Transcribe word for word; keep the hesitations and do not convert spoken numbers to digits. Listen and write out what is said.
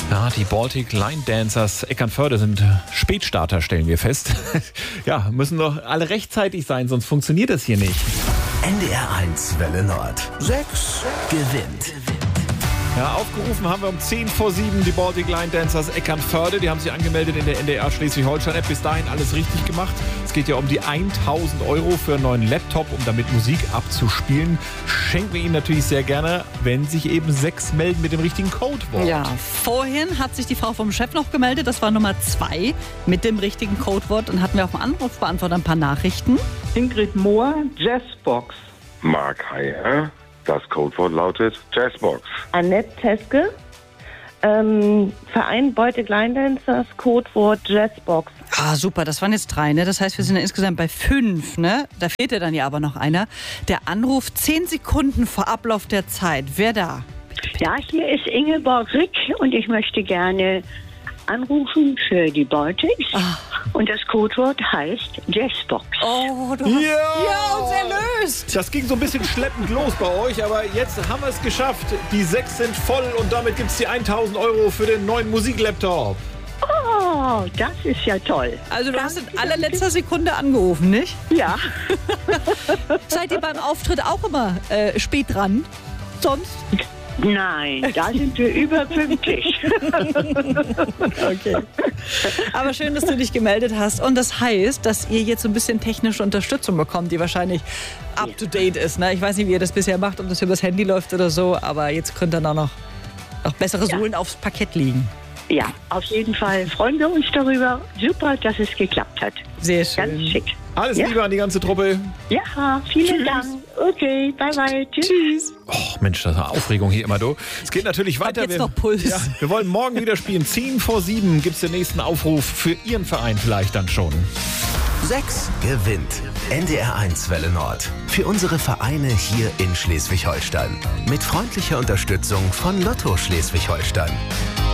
Ja, die Baltic Line Dancers Eckernförde sind Spätstarter, stellen wir fest. Ja, müssen doch alle rechtzeitig sein, sonst funktioniert das hier nicht. N D R eins Welle Nord. Sechs gewinnt. Ja, aufgerufen haben wir um zehn vor sieben die Baltic Line Dancers Eckernförde. Die haben sich angemeldet in der N D R Schleswig-Holstein-App. Bis dahin alles richtig gemacht. Es geht ja um die tausend Euro für einen neuen Laptop, um damit Musik abzuspielen. Schenken wir Ihnen natürlich sehr gerne, wenn sich eben sechs melden mit dem richtigen Codewort. Ja, vorhin hat sich die Frau vom Chef noch gemeldet. Das war Nummer zwei mit dem richtigen Codewort. Dann hatten wir auf dem Anrufbeantworter ein paar Nachrichten. Ingrid Mohr, Jazzbox. Mark Heyer, das Codewort lautet Jazzbox. Annette Teske, ähm, Verein Baltic Line Dancers, Codewort Jazzbox. Ah, super, das waren jetzt drei, ne? Das heißt, wir sind ja insgesamt bei fünf, ne? Da fehlt ja dann ja aber noch einer. Der Anruf zehn Sekunden vor Ablauf der Zeit. Wer da? Ja, hier ist Ingeborg Rick und ich möchte gerne anrufen für die Baltics. Ah. Und das Codewort heißt Jazzbox. Oh, du Ja! hast ja, uns erlöst. Das ging so ein bisschen schleppend los bei euch, aber jetzt haben wir es geschafft. Die sechs sind voll und damit gibt es die tausend Euro für den neuen Musiklaptop. Oh, das ist ja toll. Also du hast in allerletzter Sekunde angerufen, nicht? Ja. Seid ihr beim Auftritt auch immer äh, spät dran? Sonst? Nein, da sind wir überpünktlich. Okay. Aber schön, dass du dich gemeldet hast. Und das heißt, dass ihr jetzt so ein bisschen technische Unterstützung bekommt, die wahrscheinlich up to date ist. Ne? Ich weiß nicht, wie ihr das bisher macht, ob das übers Handy läuft oder so, aber jetzt könnt ihr noch, noch bessere Sohlen ja. aufs Parkett legen. Ja, auf jeden Fall freuen wir uns darüber. Super, dass es geklappt hat. Sehr schön. Ganz schick. Alles Ja. Liebe an die ganze Truppe. Ja, vielen Tschüss. Dank. Okay, bye bye. Tschüss. Tschüss. Oh Mensch, das ist eine Aufregung hier immer, du. Es geht natürlich weiter. jetzt wir, noch Puls. Ja, wir wollen morgen wieder spielen. zehn vor sieben gibt es den nächsten Aufruf für Ihren Verein vielleicht dann schon. Sechs gewinnt. N D R eins Welle Nord. Für unsere Vereine hier in Schleswig-Holstein. Mit freundlicher Unterstützung von Lotto Schleswig-Holstein.